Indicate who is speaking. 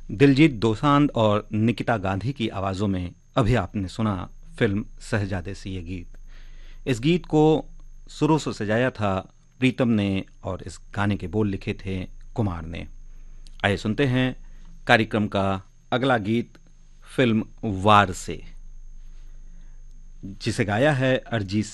Speaker 1: दिलजीत दोसांझ और निकिता गांधी की आवाज़ों में अभी आपने सुना फिल्म शहजादे से ये गीत। इस गीत को सुरों से सजाया था प्रीतम ने और इस गाने के बोल लिखे थे कुमार ने। आइए सुनते हैं कार्यक्रम का अगला गीत फिल्म वार से, जिसे गाया है अरिजीत